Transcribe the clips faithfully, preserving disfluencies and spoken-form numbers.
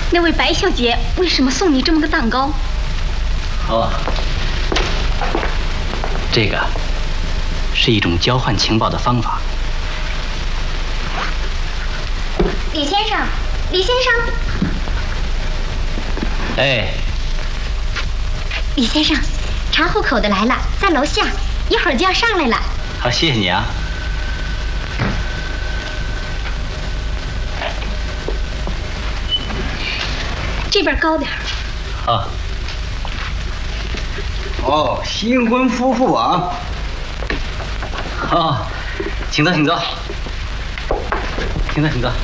那位白小姐为什么送你这么个蛋糕？ 哦，这个是一种交换情报的方法。 李先生，李先生， 哎， 李先生，查户口的来了，在楼下，一会儿就要上来了。 好，谢谢你啊。 这边高点儿。 好。 哦，新婚夫妇啊。 哦，请坐，请坐，请坐，请坐。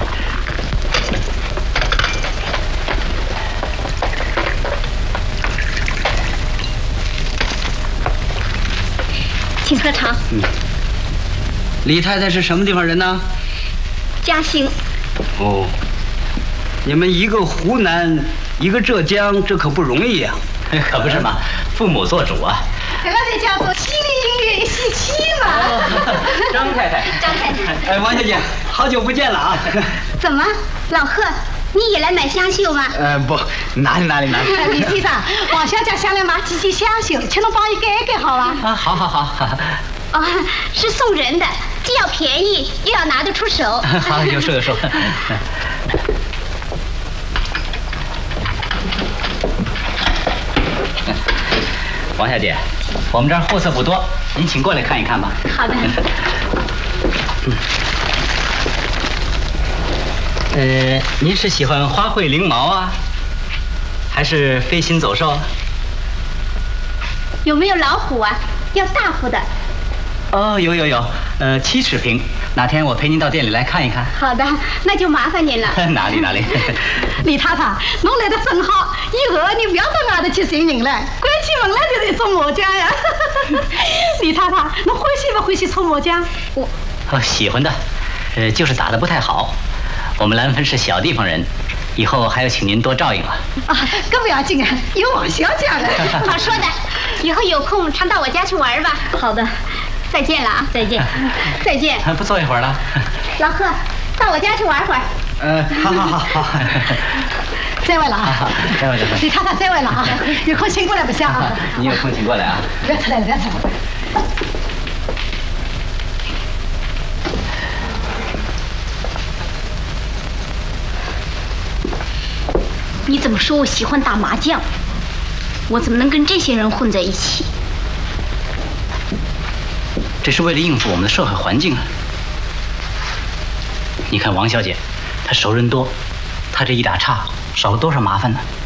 请喝茶。 嗯。李太太是什么地方人呢？ 嘉兴。 哦。你们一个湖南，一个浙江，这可不容易啊！ 可不是嘛，父母做主啊。 这个就叫做喜临云喜气嘛。 哦、张太太， 张太太， 哎，王小姐，好久不见了啊！ 怎么，老贺，你也来买香绣吗？ 呃，不，哪里哪里哪里。 李先生，王小姐想来买几件香绣，请侬帮伊改改好吧？ 啊，好好好。 哦，是送人的，既要便宜，又要拿得出手。 好，有数有数。王小姐，我们这儿货色不多，您请过来看一看吧。 好的。 嗯。呃，您是喜欢花卉翎毛啊，还是飞禽走兽？ 有没有老虎啊？要大幅的。 哦，有有有，呃，七尺平。哪天我陪您到店里来看一看。 好的，那就麻烦您了。 哪里哪里。 李太太，侬来的正好，以后你不要到外头去寻人了，关起门来就是一桌麻将呀。李太太，侬欢喜不欢喜搓麻将？ 我哦，喜欢的，呃，就是打得不太好。我们兰芬是小地方人，以后还要请您多照应了。 啊，这不要紧啊，有王小姐了。 好说的，以后有空常到我家去玩吧。好的。再见了啊！再见，再见。 不坐一会儿了？ 老贺，到我家去玩会儿。 呃，好好好好。 再会了啊！ 好，再会再会。 李太太再会了啊！有空请过来不下啊！ 你有空请过来啊！ 不要出来了，不要出来了。 你怎么说我喜欢打麻将？我怎么能跟这些人混在一起？ 这是为了应付我们的社会环境啊！你看王小姐，她熟人多，她这一打岔，少了多少麻烦呢？